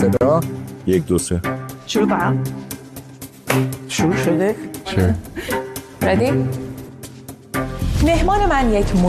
صدا 1 2 3 شروع کنم. شروع شده. ردی؟ مهمان من یک